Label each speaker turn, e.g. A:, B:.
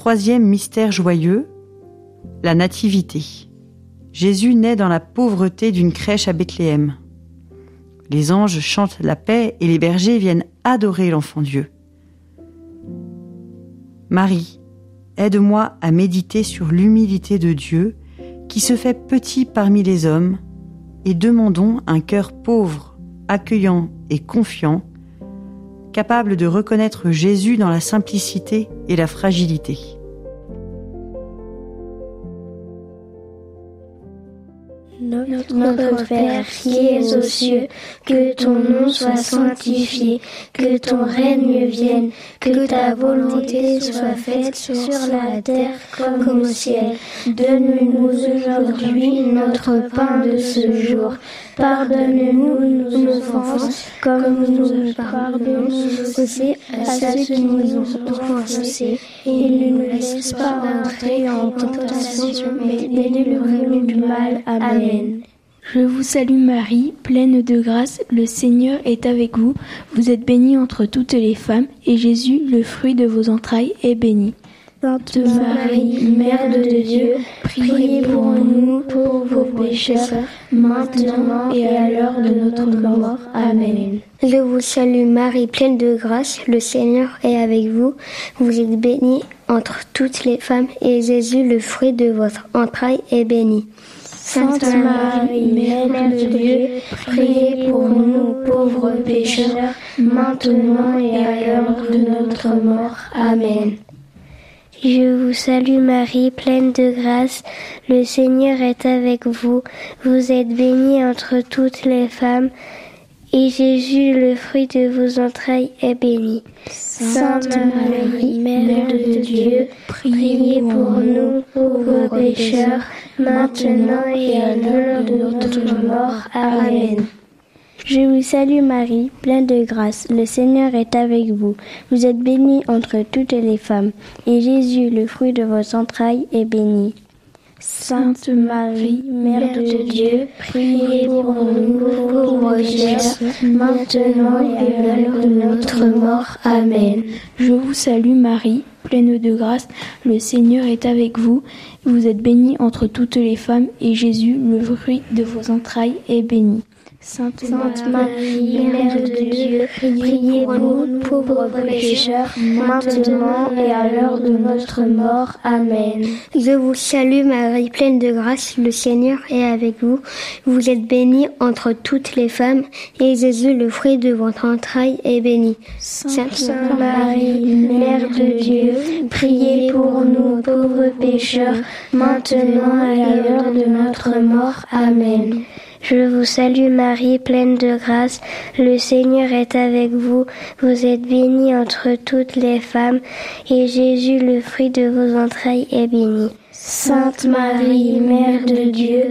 A: troisième mystère joyeux, la nativité. Jésus naît dans la pauvreté d'une crèche à Bethléem. Les anges chantent la paix et les bergers viennent adorer l'enfant Dieu. Marie, aide-moi à méditer sur l'humilité de Dieu qui se fait petit parmi les hommes et demandons un cœur pauvre, accueillant et confiant, capable de reconnaître Jésus dans la simplicité et la fragilité.
B: Notre Père qui es aux cieux, que ton nom soit sanctifié, que ton règne vienne, que ta volonté soit faite sur la terre comme au ciel. Donne-nous aujourd'hui notre pain de ce jour. Pardonne-nous nos offenses, comme nous pardonnons aussi à ceux qui nous ont offensés. Et ne nous laisse pas entrer en tentation, mais délivre-nous du mal. Amen.
C: Je vous salue Marie, pleine de grâce, le Seigneur est avec vous. Vous êtes bénie entre toutes les femmes, et Jésus, le fruit de vos entrailles, est béni.
B: Sainte Marie, Mère de Dieu, priez pour nous pauvres pécheurs, maintenant et à l'heure de notre mort. Amen.
D: Je vous salue Marie, pleine de grâce, le Seigneur est avec vous. Vous êtes bénie entre toutes les femmes, et Jésus, le fruit de votre entraille, est béni.
B: Sainte Marie, Mère de Dieu, priez pour nous pauvres pécheurs, maintenant et à l'heure de notre mort. Amen.
D: Je vous salue Marie, pleine de grâce, le Seigneur est avec vous. Vous êtes bénie entre toutes les femmes, et Jésus, le fruit de vos entrailles, est béni.
B: Sainte Marie, Mère de Dieu, priez pour nous pauvres pécheurs, maintenant et à l'heure de notre mort. Amen.
D: Je vous salue Marie, pleine de grâce, le Seigneur est avec vous. Vous êtes bénie entre toutes les femmes, et Jésus, le fruit de vos entrailles, est béni.
B: Sainte Marie, Mère de Dieu, priez pour nous pauvres pécheurs, maintenant et à l'heure de notre mort. Amen.
C: Je vous salue Marie, pleine de grâce, le Seigneur est avec vous. Vous êtes bénie entre toutes les femmes, et Jésus, le fruit de vos entrailles, est béni.
B: Sainte Marie, Mère de Dieu, priez pour nous pauvres pécheurs, maintenant et à l'heure de notre mort. Amen.
D: Je vous salue Marie, pleine de grâce, le Seigneur est avec vous. Vous êtes bénie entre toutes les femmes, et Jésus, le fruit de votre entraille, est béni.
B: Sainte Marie, Mère de Dieu, priez pour nous pauvres pécheurs, maintenant et à l'heure de notre mort. Amen.
D: Je vous salue Marie, pleine de grâce, le Seigneur est avec vous. Vous êtes bénie entre toutes les femmes, et Jésus, le fruit de vos entrailles, est béni.
B: Sainte Marie, Mère de Dieu,